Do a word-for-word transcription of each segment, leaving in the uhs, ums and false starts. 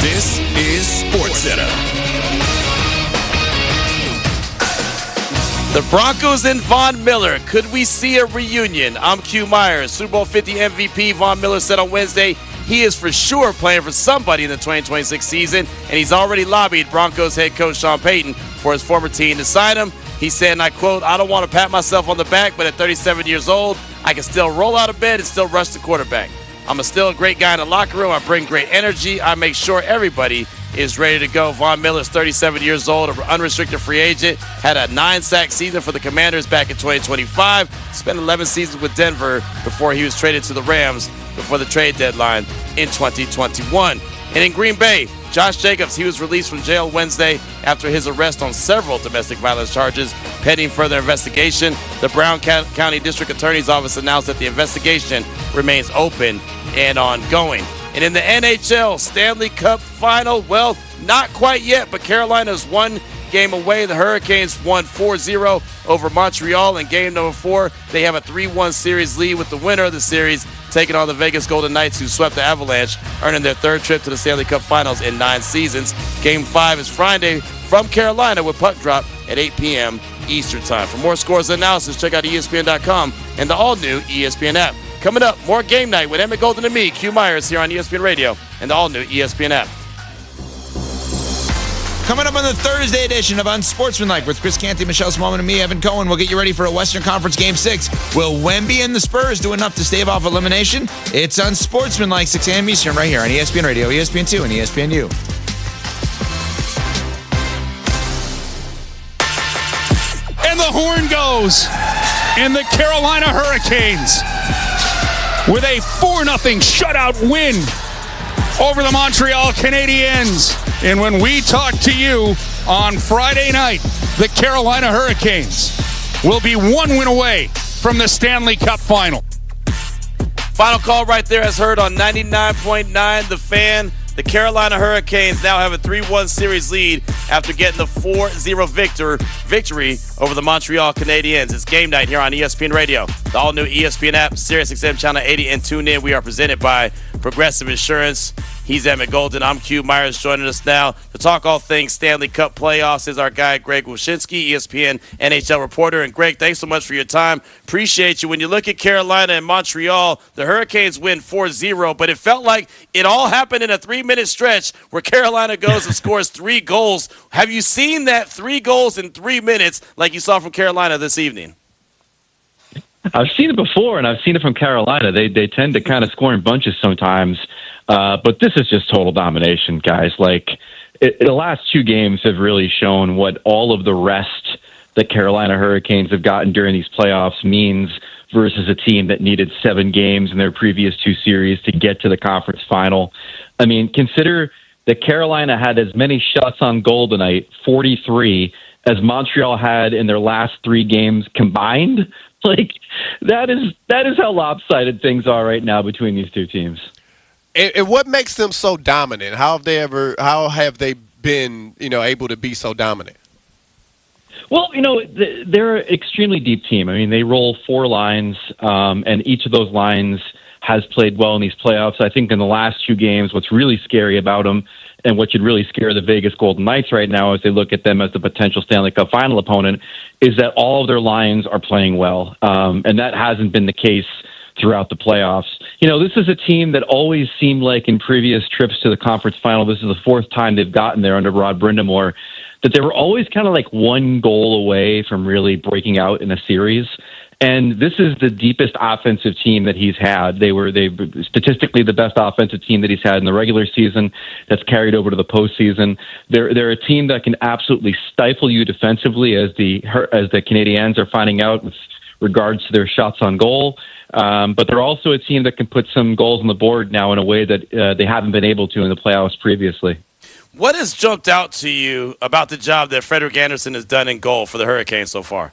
This is SportsCenter. The Broncos and Von Miller. Could we see a reunion? I'm Q Myers. Super Bowl fifty M V P Von Miller said on Wednesday he is for sure playing for somebody in the twenty twenty-six season, and he's already lobbied Broncos head coach Sean Payton for his former team to sign him. He said, and I quote, "I don't want to pat myself on the back, but at thirty-seven years old, I can still roll out of bed and still rush the quarterback. I'm a still a great guy in the locker room. I bring great energy. I make sure everybody is ready to go." Von Miller's thirty-seven years old, an unrestricted free agent, had a nine-sack season for the Commanders back in twenty twenty-five, spent eleven seasons with Denver before he was traded to the Rams before the trade deadline in twenty twenty-one. And in Green Bay, Josh Jacobs, he was released from jail Wednesday after his arrest on several domestic violence charges pending further investigation. The Brown County District Attorney's Office announced that the investigation remains open and ongoing. And in the N H L Stanley Cup Final, well, not quite yet, but Carolina's one game away. The Hurricanes won four zero over Montreal in game number four. They have a three one series lead with the winner of the series taking on the Vegas Golden Knights, who swept the Avalanche, earning their third trip to the Stanley Cup Finals in nine seasons. Game five is Friday from Carolina with puck drop at eight p.m. Eastern Time. For more scores and analysis, check out E S P N dot com and the all-new E S P N app. Coming up, more Game Night with Emmett Golden and me, Q Myers, here on E S P N Radio and the all-new E S P N app. Coming up on the Thursday edition of Unsportsmanlike with Chris Canty, Michelle Smallman, and me, Evan Cohen. We'll get you ready for a Western Conference Game six. Will Wemby and the Spurs do enough to stave off elimination? It's Unsportsmanlike, six a.m. Eastern, right here on E S P N Radio, E S P N two, and E S P N U. And the horn goes. And the Carolina Hurricanes, with a four nothing shutout win over the Montreal Canadiens. And when we talk to you on Friday night, the Carolina Hurricanes will be one win away from the Stanley Cup Final. Final call right there, as heard on ninety-nine point nine The Fan. The Carolina Hurricanes now have a three one series lead after getting the four zero victor, victory over the Montreal Canadiens. It's Game Night here on E S P N Radio, the all-new E S P N app, Sirius X M Channel eighty, and tune in. We are presented by Progressive Insurance. He's Emmett Golden. I'm Q Myers. Joining us now to talk all things Stanley Cup playoffs is our guy, Greg Wyshynski, E S P N N H L reporter. And, Greg, thanks so much for your time. Appreciate you. When you look at Carolina and Montreal, the Hurricanes win four zero, but it felt like it all happened in a three-minute stretch where Carolina goes and scores three goals. Have you seen that three goals in three minutes like you saw from Carolina this evening? I've seen it before, and I've seen it from Carolina. They they tend to kind of score in bunches sometimes, uh, but this is just total domination, guys. Like, it, the last two games have really shown what all of the rest that Carolina Hurricanes have gotten during these playoffs means versus a team that needed seven games in their previous two series to get to the conference final. I mean, consider that Carolina had as many shots on goal tonight, forty-three, as Montreal had in their last three games combined. Like, that is that is how lopsided things are right now between these two teams. And, and what makes them so dominant? How have they ever? How have they been, you know, able to be so dominant? Well, you know, they're an extremely deep team. I mean, they roll four lines, um, and each of those lines has played well in these playoffs. I think in the last two games, what's really scary about them and what should really scare the Vegas Golden Knights right now as they look at them as the potential Stanley Cup final opponent is that all of their lines are playing well. Um, and that hasn't been the case throughout the playoffs. You know, this is a team that always seemed like in previous trips to the conference final, this is the fourth time they've gotten there under Rod Brind'Amour, that they were always kind of like one goal away from really breaking out in a series. And this is the deepest offensive team that he's had. They were they statistically the best offensive team that he's had in the regular season that's carried over to the postseason. They're they're a team that can absolutely stifle you defensively, as the as the Canadiens are finding out with regards to their shots on goal. Um, but they're also a team that can put some goals on the board now in a way that uh, they haven't been able to in the playoffs previously. What has jumped out to you about the job that Frederik Andersen has done in goal for the Hurricanes so far?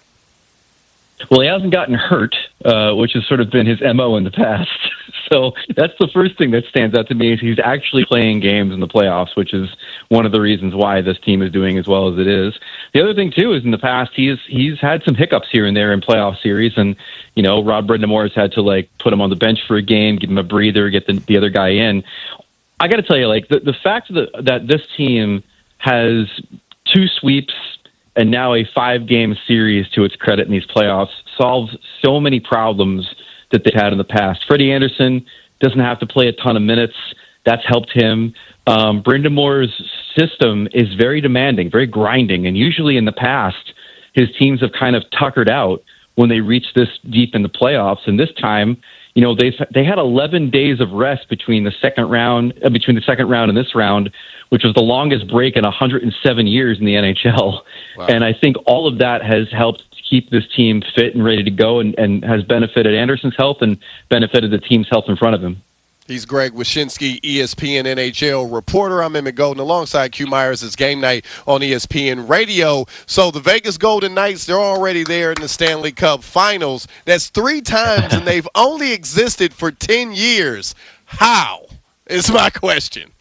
Well, he hasn't gotten hurt, uh, which has sort of been his M O in the past. So that's the first thing that stands out to me is he's actually playing games in the playoffs, which is one of the reasons why this team is doing as well as it is. The other thing, too, is in the past he's he's had some hiccups here and there in playoff series, and, you know, Rod Brind'Amour has had to, like, put him on the bench for a game, give him a breather, get the, the other guy in. I got to tell you, like the, the fact that, that this team has two sweeps and now a five-game series to its credit in these playoffs solves so many problems that they've had in the past. Freddie Anderson doesn't have to play a ton of minutes. That's helped him. Um, Brendan Moore's system is very demanding, very grinding, and usually in the past, his teams have kind of tuckered out when they reach this deep in the playoffs. And this time, you know, they they had eleven days of rest between the second round, uh, between the second round and this round, which was the longest break in one hundred seven years in the N H L. Wow. And I think all of that has helped keep this team fit and ready to go, and, and has benefited Anderson's health and benefited the team's health in front of him. He's Greg Wyshynski, E S P N N H L reporter. I'm Emmett Golden alongside Q Myers. It's game night on E S P N Radio. So the Vegas Golden Knights, they're already there in the Stanley Cup Finals. That's three times, and they've only existed for ten years. How is my question.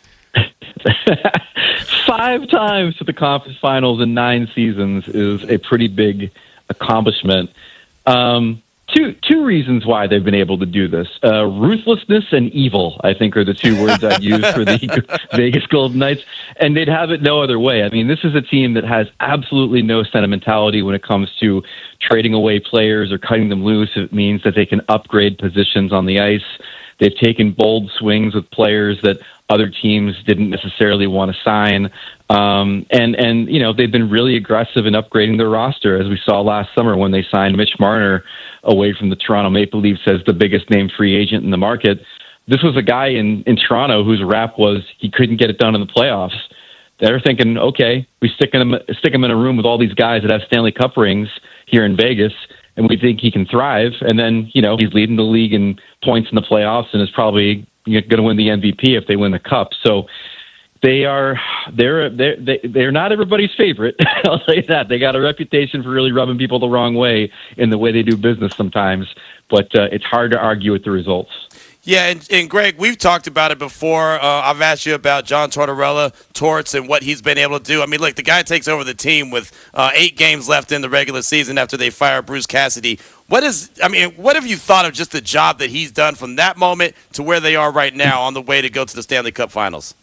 Five times to the conference finals in nine seasons is a pretty big accomplishment. Um Two two reasons why they've been able to do this. Uh, ruthlessness and evil, I think, are the two words I'd use for the Vegas Golden Knights, and they'd have it no other way. I mean, this is a team that has absolutely no sentimentality when it comes to trading away players or cutting them loose. It means that they can upgrade positions on the ice. They've taken bold swings with players that other teams didn't necessarily want to sign. Um, and, and, you know, they've been really aggressive in upgrading their roster, as we saw last summer when they signed Mitch Marner away from the Toronto Maple Leafs as the biggest name free agent in the market. This was a guy in, in Toronto whose rap was he couldn't get it done in the playoffs. They're thinking, okay, we stick him, stick him in a room with all these guys that have Stanley Cup rings here in Vegas, and we think he can thrive. And then, you know, he's leading the league in points in the playoffs and is probably going to win the M V P if they win the Cup. So they are they're they're they're not everybody's favorite. I'll tell you that. They got a reputation for really rubbing people the wrong way in the way they do business sometimes. But uh, it's hard to argue with the results. Yeah, and, and Greg, we've talked about it before. Uh, I've asked you about John Tortorella, Torts, and what he's been able to do. I mean, look, the guy takes over the team with uh, eight games left in the regular season after they fire Bruce Cassidy. What is, I mean, what have you thought of just the job that he's done from that moment to where they are right now on the way to go to the Stanley Cup Finals?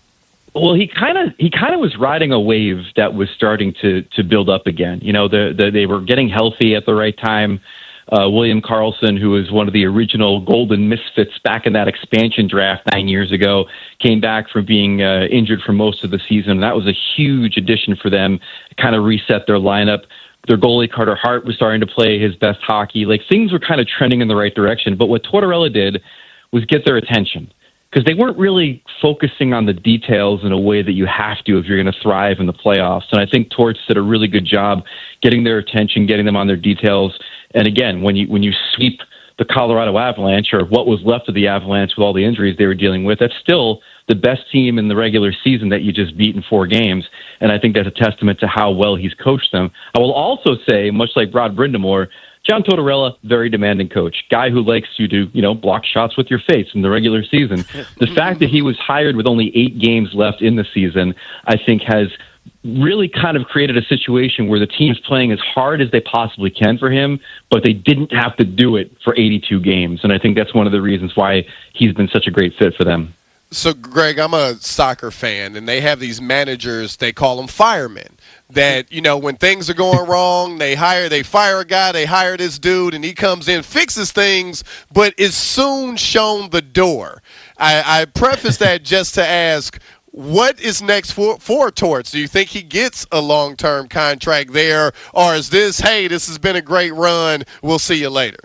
Well, he kind of he kind of was riding a wave that was starting to to build up again. You know, the, the they were getting healthy at the right time. Uh, William Karlsson, who was one of the original Golden Misfits back in that expansion draft nine years ago, came back from being uh, injured for most of the season. That was a huge addition for them, kind of reset their lineup. Their goalie, Carter Hart, was starting to play his best hockey. Like, things were kind of trending in the right direction. But what Tortorella did was get their attention, because they weren't really focusing on the details in a way that you have to if you're going to thrive in the playoffs. And I think Torts did a really good job getting their attention, getting them on their details. And again, when you when you sweep the Colorado Avalanche, or what was left of the Avalanche with all the injuries they were dealing with, that's still the best team in the regular season that you just beat in four games. And I think that's a testament to how well he's coached them. I will also say, much like Rod Brind'Amour, John Tortorella, very demanding coach, guy who likes you to, you know, block shots with your face in the regular season. The fact that he was hired with only eight games left in the season, I think has really kind of created a situation where the team's playing as hard as they possibly can for him, but they didn't have to do it for eighty-two games. And I think that's one of the reasons why he's been such a great fit for them. So, Greg, I'm a soccer fan, and they have these managers, they call them firemen, that, you know, when things are going wrong, they hire, they fire a guy, they hire this dude, and he comes in, fixes things, but is soon shown the door. I, I preface that just to ask, what is next for, for Torts? Do you think he gets a long-term contract there, or is this, hey, this has been a great run, we'll see you later?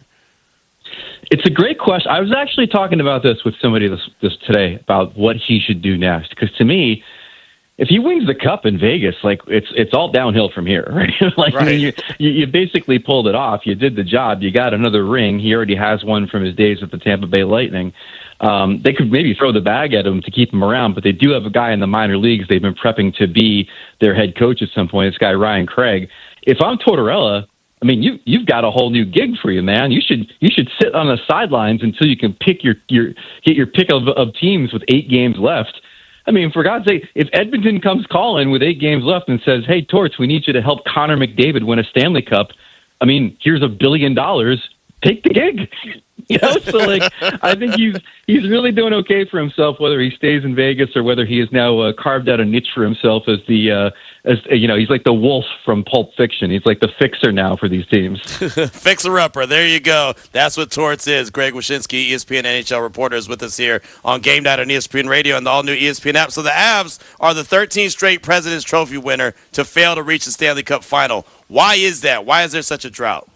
It's a great question. I was actually talking about this with somebody this, this today about what he should do next. Because to me, if he wins the Cup in Vegas, like it's it's all downhill from here, right? like right. I mean, you, you you basically pulled it off. You did the job. You got another ring. He already has one from his days with the Tampa Bay Lightning. Um, they could maybe throw the bag at him to keep him around, but they do have a guy in the minor leagues they've been prepping to be their head coach at some point. This guy Ryan Craig. If I'm Tortorella, I mean, you you've got a whole new gig for you, man. You should you should sit on the sidelines until you can pick your your get your pick of, of teams with eight games left. I mean, for God's sake, if Edmonton comes calling with eight games left and says, "Hey, Torts, we need you to help Connor McDavid win a Stanley Cup," I mean, here's a billion dollars. Take the gig. You know, so like I think he's he's really doing okay for himself, whether he stays in Vegas or whether he has now uh, carved out a niche for himself as the uh, as you know, he's like the wolf from Pulp Fiction. He's like the fixer now for these teams. Fixer upper. There you go. That's what Torts is. Greg Wyshynski, E S P N N H L reporter, is with us here on Game Night on E S P N Radio and the all new E S P N app. So the Avs are the thirteenth straight President's Trophy winner to fail to reach the Stanley Cup final. Why is that? Why is there such a drought?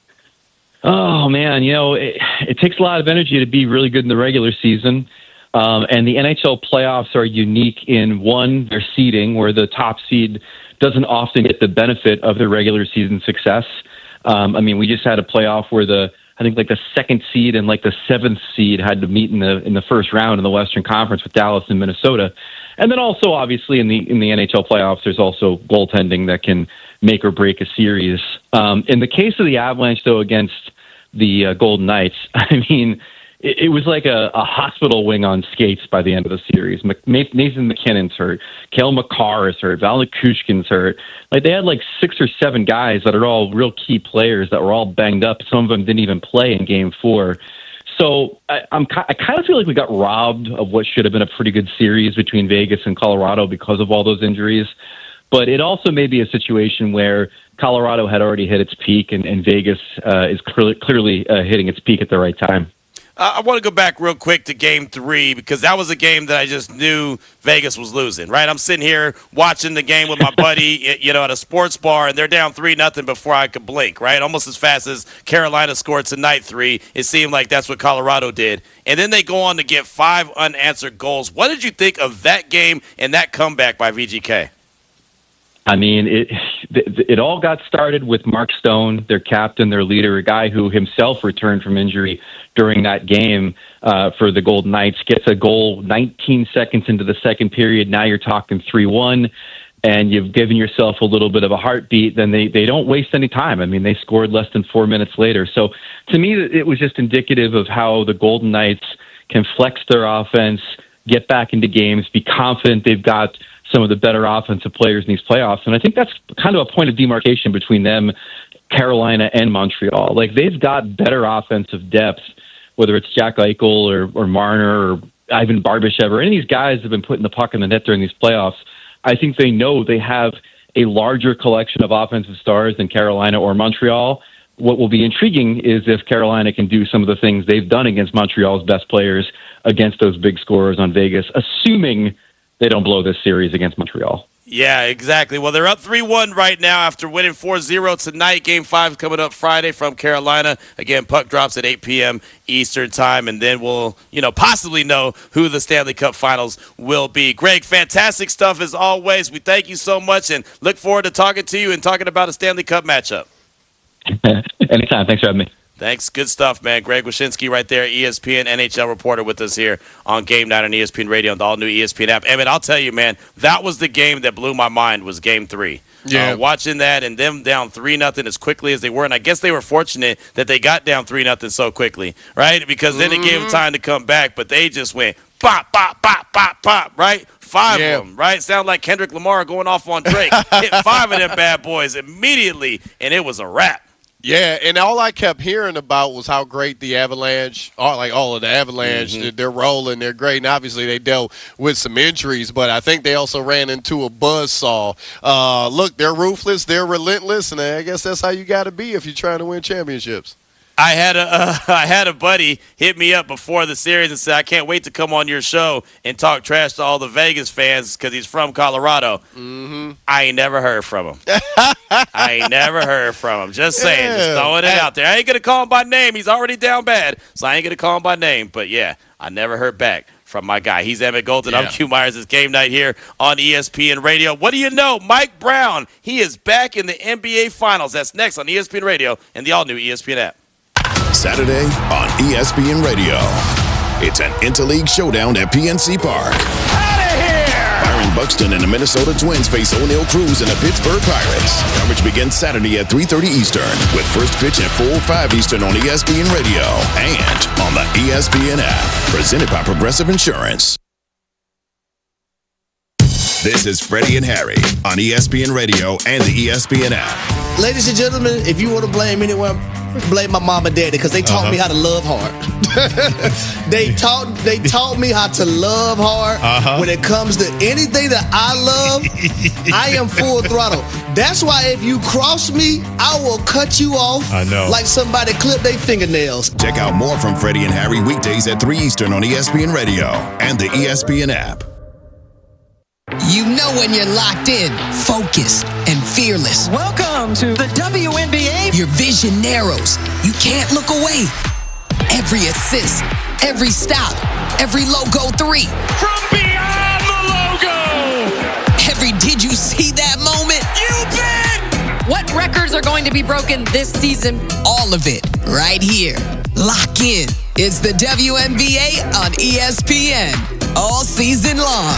Oh, man, you know, it, it takes a lot of energy to be really good in the regular season. Um, and the N H L playoffs are unique in, one, their seeding, where the top seed doesn't often get the benefit of their regular season success. Um, I mean, we just had a playoff where the, I think like the second seed and like the seventh seed had to meet in the in the first round in the Western Conference with Dallas and Minnesota. And then also, obviously, in the in the N H L playoffs, there's also goaltending that can make or break a series. Um, in the case of the Avalanche, though, against the uh, Golden Knights, I mean, it, it was like a, a hospital wing on skates by the end of the series. Mc, Nathan McKinnon's hurt. Cale Makar is hurt. Val Nichushkin's hurt. Like, they had like six or seven guys that are all real key players that were all banged up. Some of them didn't even play in Game Four. So I, I'm I kind of feel like we got robbed of what should have been a pretty good series between Vegas and Colorado because of all those injuries. But it also may be a situation where Colorado had already hit its peak, and, and Vegas uh, is clearly, clearly uh, hitting its peak at the right time. Uh, I want to go back real quick to Game Three because that was a game that I just knew Vegas was losing. Right, I'm sitting here watching the game with my buddy, you know, at a sports bar, and they're down three nothing before I could blink. Right, almost as fast as Carolina scored tonight three. It seemed like that's what Colorado did, and then they go on to get five unanswered goals. What did you think of that game and that comeback by V G K? I mean, it it all got started with Mark Stone, their captain, their leader, a guy who himself returned from injury during that game uh, for the Golden Knights, gets a goal nineteen seconds into the second period. Now you're talking three one, and you've given yourself a little bit of a heartbeat. Then they, they don't waste any time. I mean, they scored less than four minutes later. So to me, it was just indicative of how the Golden Knights can flex their offense, get back into games, be confident they've got some of the better offensive players in these playoffs. And I think that's kind of a point of demarcation between them, Carolina, and Montreal. Like, they've got better offensive depth, whether it's Jack Eichel or, or Marner or Ivan Barbashev or any of these guys have been putting the puck in the net during these playoffs. I think they know they have a larger collection of offensive stars than Carolina or Montreal. What will be intriguing is if Carolina can do some of the things they've done against Montreal's best players against those big scorers on Vegas, assuming they don't blow this series against Montreal. Yeah, exactly. Well, they're up three one right now after winning four zero tonight. Game five coming up Friday from Carolina. Again, puck drops at eight p.m. Eastern time, and then we'll, you know, possibly know who the Stanley Cup Finals will be. Greg, fantastic stuff as always. We thank you so much and look forward to talking to you and talking about a Stanley Cup matchup. Anytime. Thanks for having me. Thanks. Good stuff, man. Greg Wyshynski right there, E S P N N H L reporter with us here on Game Night on E S P N Radio and the all-new E S P N app. Emmett, I'll tell you, man, that was the game that blew my mind was Game three. Yeah. Uh, watching that and them down three nothing as quickly as they were, and I guess they were fortunate that they got down three nothing so quickly, right? Because then mm-hmm. it gave them time to come back, but they just went pop, pop, pop, pop, pop, right? Five yeah. of them, right? Sound like Kendrick Lamar going off on Drake. Hit five of them bad boys immediately, and it was a wrap. Yeah, and all I kept hearing about was how great the Avalanche are, like all of the Avalanche. Mm-hmm. They're rolling, they're great, and obviously they dealt with some injuries, but I think they also ran into a buzzsaw. Uh, look, they're ruthless, they're relentless, and I guess that's how you got to be if you're trying to win championships. I had a uh, I had a buddy hit me up before the series and said, I can't wait to come on your show and talk trash to all the Vegas fans because he's from Colorado. Mm-hmm. I ain't never heard from him. I ain't never heard from him. Just saying, yeah. just throwing it out there. I ain't going to call him by name. He's already down bad, so I ain't going to call him by name. But, yeah, I never heard back from my guy. He's Emmett Golden. Yeah. I'm Q Myers. It's Game Night here on E S P N Radio. What do you know? Mike Brown, he is back in the N B A Finals. That's next on E S P N Radio and the all-new E S P N app. Saturday on E S P N Radio. It's an interleague showdown at P N C Park. Out of here! Byron Buxton and the Minnesota Twins face O'Neal Cruz and the Pittsburgh Pirates. Coverage begins Saturday at three thirty Eastern with first pitch at four oh five Eastern on E S P N Radio and on the E S P N app. Presented by Progressive Insurance. This is Freddie and Harry on E S P N Radio and the E S P N app. Ladies and gentlemen, if you want to blame anyone, blame my mom and daddy because they taught Uh-huh. me how to love hard. they taught they taught me how to love hard. Uh-huh. When it comes to anything that I love, I am full throttle. That's why if you cross me, I will cut you off. I know. Like somebody clipped their fingernails. Check out more from Freddie and Harry weekdays at three Eastern on E S P N Radio and the E S P N app. You know when you're locked in, focused, and fearless. Welcome to the W N B A. Your vision narrows. You can't look away. Every assist, every stop, every logo three. From beyond the logo. Every did you see that moment? You bet. What records are going to be broken this season? All of it right here. Lock in. It's the W N B A on E S P N all season long.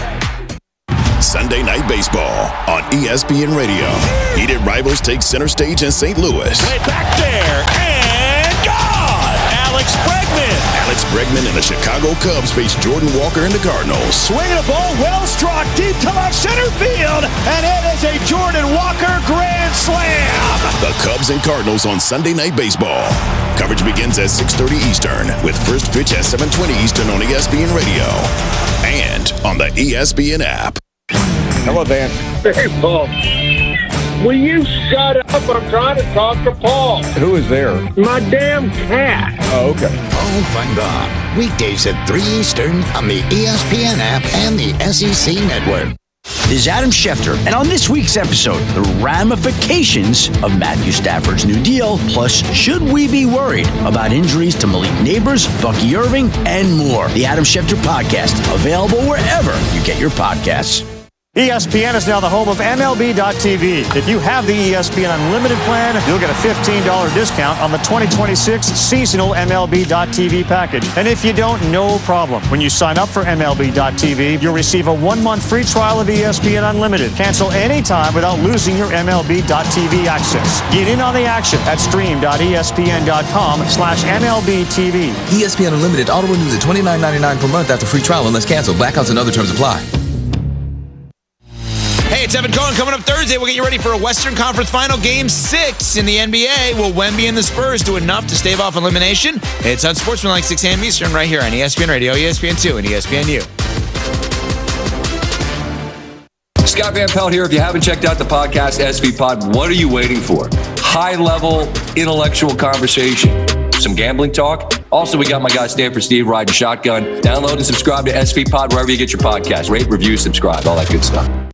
Sunday Night Baseball on E S P N Radio. Heated rivals take center stage in Saint Louis. Way back there and gone. Alex Bregman. Alex Bregman and the Chicago Cubs face Jordan Walker and the Cardinals. Swinging a ball, well struck deep to left center field, and it is a Jordan Walker grand slam. The Cubs and Cardinals on Sunday Night Baseball. Coverage begins at six thirty Eastern with first pitch at seven twenty Eastern on E S P N Radio and on the E S P N app. Hello, Dan. Hey, Paul. Will you shut up? I'm trying to talk to Paul. Who is there? My damn cat. Oh, okay. Paul Van Gogh. Weekdays at three Eastern on the E S P N app and the S E C network. This is Adam Schefter, and on this week's episode, the ramifications of Matthew Stafford's new deal, plus should we be worried about injuries to Malik Neighbors, Bucky Irving, and more. The Adam Schefter Podcast, available wherever you get your podcasts. E S P N is now the home of M L B dot T V. If you have the E S P N Unlimited plan, you'll get a fifteen dollars discount on the twenty twenty-six seasonal M L B dot T V package. And if you don't, no problem. When you sign up for M L B dot T V, you'll receive a one-month free trial of E S P N Unlimited. Cancel anytime without losing your M L B dot T V access. Get in on the action at stream dot E S P N dot com slash M L B T V. E S P N Unlimited auto renews at twenty-nine ninety-nine per month after free trial unless canceled. Blackouts and other terms apply. Hey, it's Evan Cohen. Coming up Thursday, we'll get you ready for a Western Conference Final Game six in the N B A. Will Wemby and the Spurs do enough to stave off elimination? It's on Sportsmanlike six a.m. Eastern right here on E S P N Radio, E S P N two, and E S P N U. Scott Van Pelt here. If you haven't checked out the podcast, S V Pod, what are you waiting for? High-level, intellectual conversation. Some gambling talk. Also, we got my guy Stanford Steve riding shotgun. Download and subscribe to S V Pod wherever you get your podcast. Rate, review, subscribe, all that good stuff.